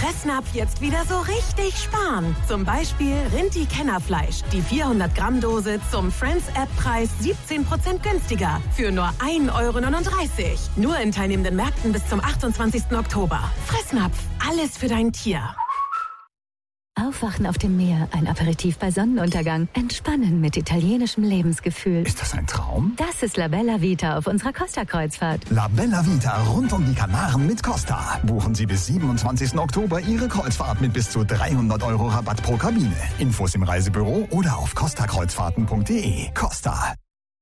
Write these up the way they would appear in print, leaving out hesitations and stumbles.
Fressnapf jetzt wieder so richtig sparen. Zum Beispiel Rinti-Kennerfleisch. Die 400-Gramm-Dose zum Friends-App-Preis 17% günstiger. Für nur 1,39 €. Nur in teilnehmenden Märkten bis zum 28. Oktober. Fressnapf. Alles für dein Tier. Aufwachen auf dem Meer, ein Aperitif bei Sonnenuntergang, entspannen mit italienischem Lebensgefühl. Ist das ein Traum? Das ist La Bella Vita auf unserer Costa-Kreuzfahrt. La Bella Vita rund um die Kanaren mit Costa. Buchen Sie bis 27. Oktober Ihre Kreuzfahrt mit bis zu 300 € Rabatt pro Kabine. Infos im Reisebüro oder auf costakreuzfahrten.de. Costa.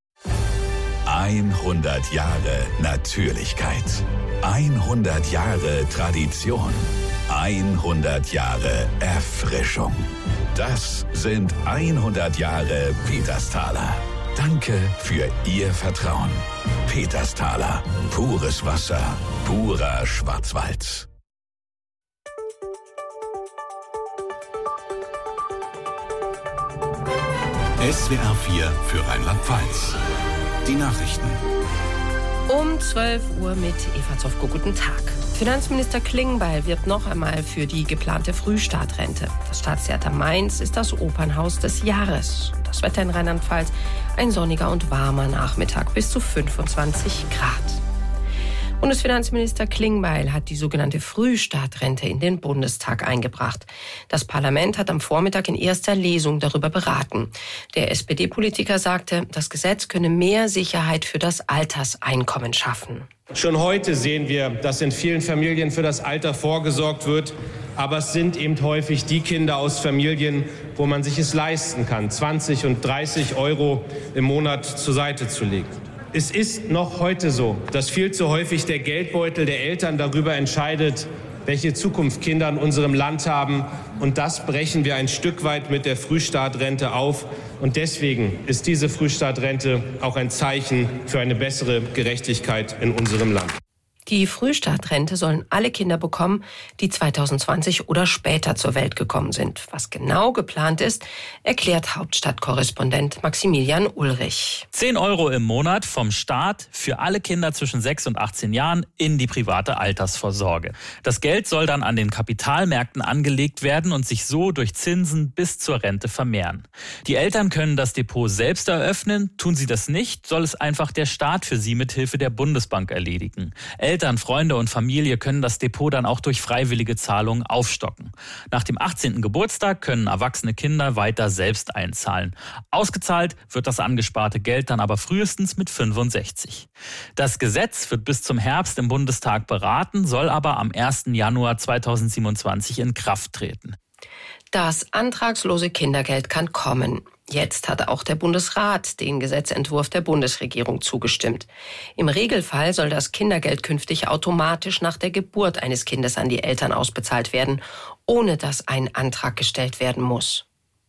100 Jahre Natürlichkeit. 100 Jahre Tradition. 100 Jahre Erfrischung. Das sind 100 Jahre Petersthaler. Danke für Ihr Vertrauen. Petersthaler. Pures Wasser. Purer Schwarzwald. SWR 4 für Rheinland-Pfalz. Die Nachrichten. Um 12 Uhr mit Eva Zofko. Guten Tag. Finanzminister Klingbeil wirbt noch einmal für die geplante Frühstartrente. Das Staatstheater Mainz ist das Opernhaus des Jahres. Das Wetter in Rheinland-Pfalz: ein sonniger und warmer Nachmittag bis zu 25 Grad. Bundesfinanzminister Klingbeil hat die sogenannte Frühstartrente in den Bundestag eingebracht. Das Parlament hat am Vormittag in erster Lesung darüber beraten. Der SPD-Politiker sagte, das Gesetz könne mehr Sicherheit für das Alterseinkommen schaffen. Schon heute sehen wir, dass in vielen Familien für das Alter vorgesorgt wird. Aber es sind eben häufig die Kinder aus Familien, wo man sich es leisten kann, 20 und 30 € im Monat zur Seite zu legen. Es ist noch heute so, dass viel zu häufig der Geldbeutel der Eltern darüber entscheidet, welche Zukunft Kinder in unserem Land haben. Und das brechen wir ein Stück weit mit der Frühstartrente auf. Und deswegen ist diese Frühstartrente auch ein Zeichen für eine bessere Gerechtigkeit in unserem Land. Die Frühstartrente sollen alle Kinder bekommen, die 2020 oder später zur Welt gekommen sind. Was genau geplant ist, erklärt Hauptstadtkorrespondent Maximilian Ulrich. 10 € im Monat vom Staat für alle Kinder zwischen 6 und 18 Jahren in die private Altersvorsorge. Das Geld soll dann an den Kapitalmärkten angelegt werden und sich so durch Zinsen bis zur Rente vermehren. Die Eltern können das Depot selbst eröffnen. Tun sie das nicht, soll es einfach der Staat für sie mithilfe der Bundesbank erledigen. Eltern, Freunde und Familie können das Depot dann auch durch freiwillige Zahlungen aufstocken. Nach dem 18. Geburtstag können erwachsene Kinder weiter selbst einzahlen. Ausgezahlt wird das angesparte Geld dann aber frühestens mit 65. Das Gesetz wird bis zum Herbst im Bundestag beraten, soll aber am 1. Januar 2027 in Kraft treten. Das antragslose Kindergeld kann kommen. Jetzt hat auch der Bundesrat den Gesetzentwurf der Bundesregierung zugestimmt. Im Regelfall soll das Kindergeld künftig automatisch nach der Geburt eines Kindes an die Eltern ausbezahlt werden, ohne dass ein Antrag gestellt werden muss.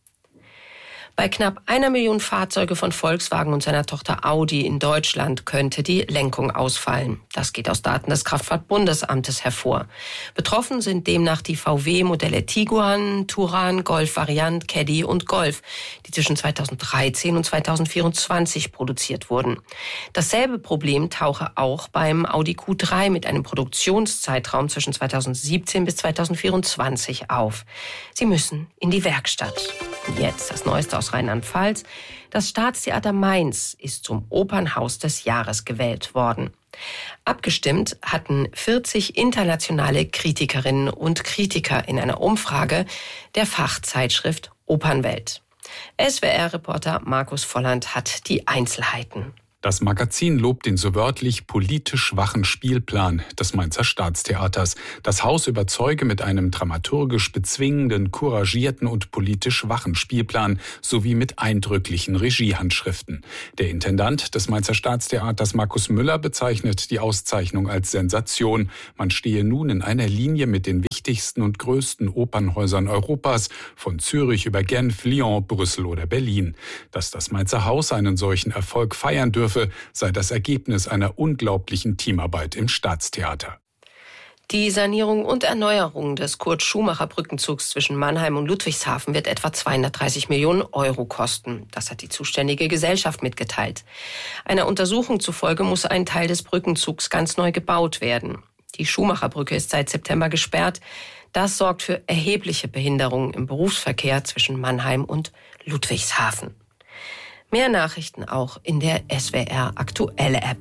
Bei knapp 1 Million Fahrzeuge von Volkswagen und seiner Tochter Audi in Deutschland könnte die Lenkung ausfallen. Das geht aus Daten des Kraftfahrtbundesamtes hervor. Betroffen sind demnach die VW-Modelle Tiguan, Touran, Golf Variant, Caddy und Golf, die zwischen 2013 und 2024 produziert wurden. Dasselbe Problem tauche auch beim Audi Q3 mit einem Produktionszeitraum zwischen 2017 bis 2024 auf. Sie müssen in die Werkstatt. Jetzt das Neueste aus Rheinland-Pfalz. Das Staatstheater Mainz ist zum Opernhaus des Jahres gewählt worden. Abgestimmt hatten 40 internationale Kritikerinnen und Kritiker in einer Umfrage der Fachzeitschrift Opernwelt. SWR-Reporter Markus Volland hat die Einzelheiten. Das Magazin lobt den so wörtlich politisch schwachen Spielplan des Mainzer Staatstheaters. Das Haus überzeuge mit einem dramaturgisch bezwingenden, couragierten und politisch schwachen Spielplan sowie mit eindrücklichen Regiehandschriften. Der Intendant des Mainzer Staatstheaters, Markus Müller, bezeichnet die Auszeichnung als Sensation. Man stehe nun in einer Linie mit den wichtigsten und größten Opernhäusern Europas, von Zürich über Genf, Lyon, Brüssel oder Berlin. Dass das Mainzer Haus einen solchen Erfolg feiern dürfe, sei das Ergebnis einer unglaublichen Teamarbeit im Staatstheater. Die Sanierung und Erneuerung des Kurt-Schumacher-Brückenzugs zwischen Mannheim und Ludwigshafen wird etwa 230 Millionen € kosten. Das hat die zuständige Gesellschaft mitgeteilt. Einer Untersuchung zufolge muss ein Teil des Brückenzugs ganz neu gebaut werden. Die Schumacher-Brücke ist seit September gesperrt. Das sorgt für erhebliche Behinderungen im Berufsverkehr zwischen Mannheim und Ludwigshafen. Mehr Nachrichten auch in der SWR Aktuelle App.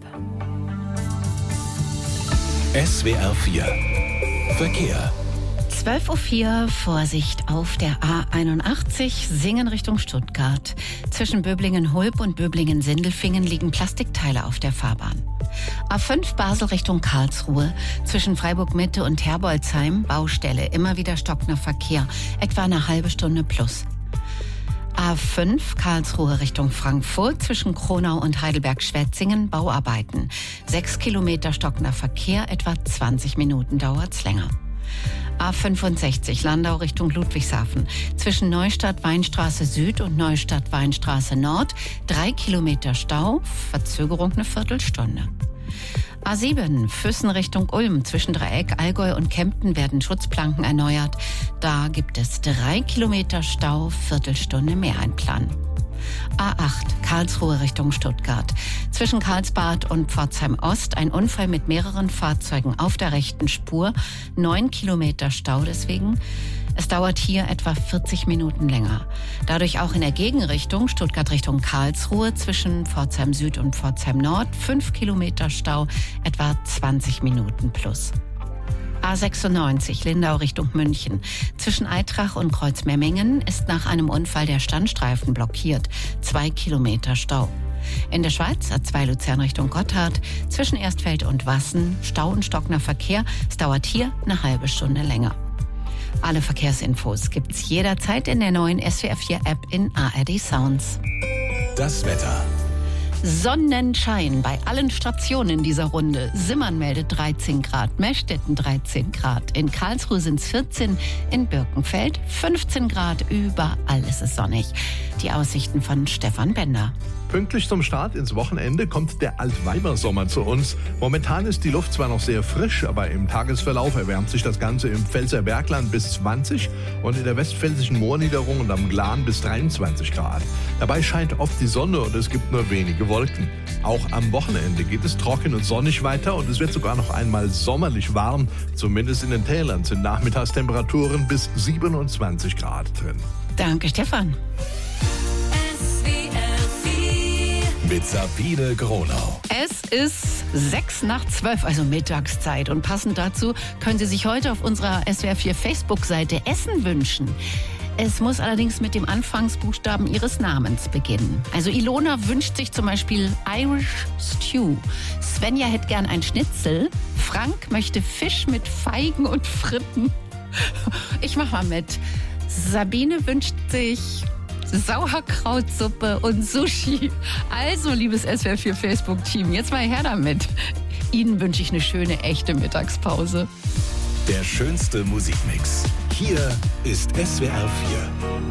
SWR 4 Verkehr. 12:04 Uhr, Vorsicht auf der A81, Singen Richtung Stuttgart. Zwischen Böblingen-Hulb und Böblingen-Sindelfingen liegen Plastikteile auf der Fahrbahn. A5 Basel Richtung Karlsruhe. Zwischen Freiburg-Mitte und Herbolzheim, Baustelle, immer wieder stockender Verkehr, etwa eine halbe Stunde plus. A5 Karlsruhe Richtung Frankfurt, zwischen Kronau und Heidelberg-Schwetzingen, Bauarbeiten. 6 Kilometer stockender Verkehr, etwa 20 Minuten dauert's länger. A65 Landau Richtung Ludwigshafen. Zwischen Neustadt-Weinstraße Süd und Neustadt-Weinstraße Nord 3 Kilometer Stau, Verzögerung eine Viertelstunde. A7 Füssen Richtung Ulm. Zwischen Dreieck, Allgäu und Kempten werden Schutzplanken erneuert. Da gibt es 3 Kilometer Stau, Viertelstunde mehr einplanen. A8 Karlsruhe Richtung Stuttgart. Zwischen Karlsbad und Pforzheim Ost ein Unfall mit mehreren Fahrzeugen auf der rechten Spur. 9 Kilometer Stau deswegen. Es dauert hier etwa 40 Minuten länger. Dadurch auch in der Gegenrichtung Stuttgart Richtung Karlsruhe zwischen Pforzheim Süd und Pforzheim Nord 5 Kilometer Stau, etwa 20 Minuten plus. A96 Lindau Richtung München. Zwischen Eitrach und Kreuzmeermengen ist nach einem Unfall der Standstreifen blockiert. 2 Kilometer Stau. In der Schweiz A2 Luzern Richtung Gotthard. Zwischen Erstfeld und Wassen Stau und stockender Verkehr. Es dauert hier eine halbe Stunde länger. Alle Verkehrsinfos gibt's jederzeit in der neuen SWR 4 App in ARD Sounds. Das Wetter. Sonnenschein bei allen Stationen dieser Runde. Simmern meldet 13 Grad, Meschstetten 13 Grad. In Karlsruhe sind es 14, in Birkenfeld 15 Grad. Überall ist es sonnig. Die Aussichten von Stefan Bender. Pünktlich zum Start ins Wochenende kommt der Altweibersommer zu uns. Momentan ist die Luft zwar noch sehr frisch, aber im Tagesverlauf erwärmt sich das Ganze im Pfälzer Bergland bis 20 und in der westpfälzischen Moorniederung und am Glan bis 23 Grad. Dabei scheint oft die Sonne und es gibt nur wenige Wolken. Auch am Wochenende geht es trocken und sonnig weiter und es wird sogar noch einmal sommerlich warm. Zumindest in den Tälern sind Nachmittagstemperaturen bis 27 Grad drin. Danke, Stefan. Mit Sabine Gronau. Es ist 11:06, also Mittagszeit. Und passend dazu können Sie sich heute auf unserer SWR 4 Facebook-Seite Essen wünschen. Es muss allerdings mit dem Anfangsbuchstaben Ihres Namens beginnen. Also Ilona wünscht sich zum Beispiel Irish Stew. Svenja hätte gern ein Schnitzel. Frank möchte Fisch mit Feigen und Fritten. Ich mach mal mit. Sabine wünscht sich Sauerkrautsuppe und Sushi. Also, liebes SWR 4 Facebook-Team, jetzt mal her damit. Ihnen wünsche ich eine schöne, echte Mittagspause. Der schönste Musikmix. Hier ist SWR 4.